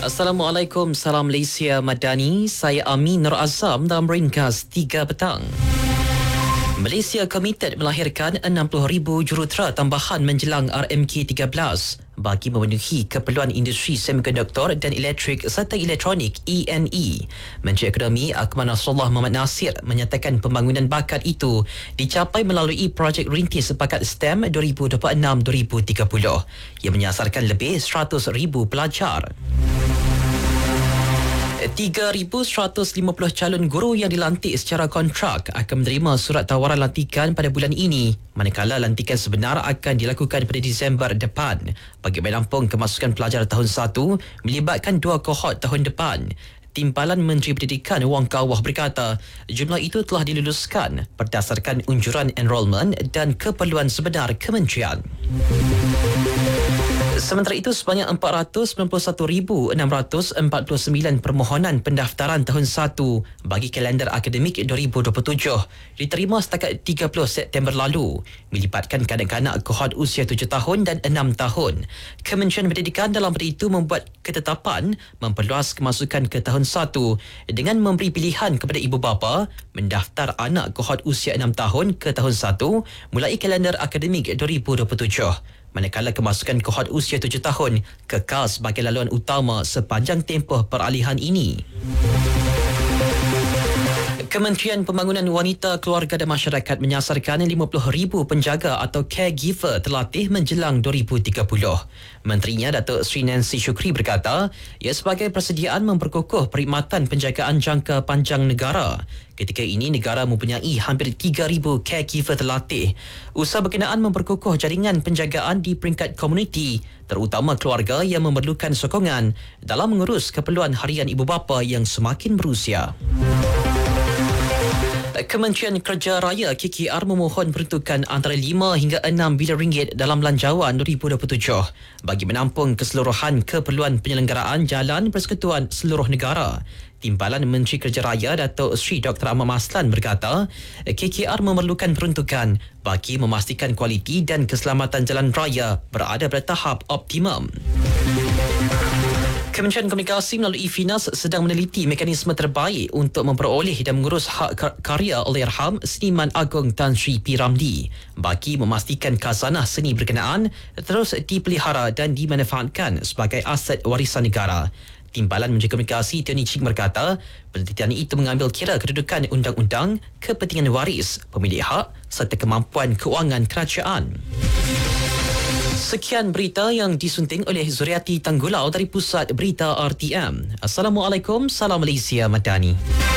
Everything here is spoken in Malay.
Assalamualaikum, salam Malaysia Madani. Saya Amin Nur Azam dalam ringkas 3 petang. Malaysia komited melahirkan 60,000 jurutera tambahan menjelang RMK13 bagi memenuhi keperluan industri semikonduktor dan elektrik serta elektronik ENE. Menteri Ekonomi Akmal Nasrullah Mohamad Nasir menyatakan pembangunan bakat itu dicapai melalui projek rintis sepakat STEM 2026-2030 yang menyasarkan lebih 100,000 pelajar. 3,150 calon guru yang dilantik secara kontrak akan menerima surat tawaran lantikan pada bulan ini, manakala lantikan sebenar akan dilakukan pada Disember depan bagi menampung kemasukan pelajar tahun 1 melibatkan 2 kohort tahun depan. Timbalan Menteri Pendidikan Wong Kah-Wah berkata, jumlah itu telah diluluskan berdasarkan unjuran enrolment dan keperluan sebenar kementerian. Sementara itu, sebanyak 491,649 permohonan pendaftaran tahun 1 bagi kalender akademik 2027 diterima setakat 30 September lalu, melibatkan kanak-kanak kohort usia 7 tahun dan 6 tahun. Kementerian Pendidikan dalam pada itu membuat ketetapan memperluas kemasukan ke tahun 1 dengan memberi pilihan kepada ibu bapa mendaftar anak kohort usia 6 tahun ke tahun 1 mulai kalender akademik 2027. Manakala kemasukan kohort usia 7 tahun kekal sebagai laluan utama sepanjang tempoh peralihan ini. Kementerian Pembangunan Wanita, Keluarga dan Masyarakat menyasarkan 50,000 penjaga atau caregiver terlatih menjelang 2030. Menterinya Datuk Seri Nancy Shukri berkata, ia sebagai persediaan memperkukuh perkhidmatan penjagaan jangka panjang negara. Ketika ini, negara mempunyai hampir 3,000 caregiver terlatih. Usaha berkenaan memperkukuh jaringan penjagaan di peringkat komuniti, terutama keluarga yang memerlukan sokongan dalam mengurus keperluan harian ibu bapa yang semakin berusia. Kementerian Kerja Raya KKR memohon peruntukan antara 5 hingga 6 bilion ringgit dalam belanjawan 2027 bagi menampung keseluruhan keperluan penyelenggaraan jalan persekutuan seluruh negara. Timbalan Menteri Kerja Raya Datuk Seri Dr. Ahmad Maslan berkata, KKR memerlukan peruntukan bagi memastikan kualiti dan keselamatan jalan raya berada pada tahap optimum. Kementerian Komunikasi melalui Finas sedang meneliti mekanisme terbaik untuk memperoleh dan mengurus hak karya Allahyarham Seniman Agong Tan Sri P. Ramlee bagi memastikan khazanah seni berkenaan terus dipelihara dan dimanfaatkan sebagai aset warisan negara. Timbalan Menteri Komunikasi Tony Ching berkata, penelitian itu mengambil kira kedudukan undang-undang, kepentingan waris, pemilik hak serta kemampuan keuangan kerajaan. Sekian berita yang disunting oleh Zuriati Tanggulau dari Pusat Berita RTM. Assalamualaikum, salam Malaysia Madani.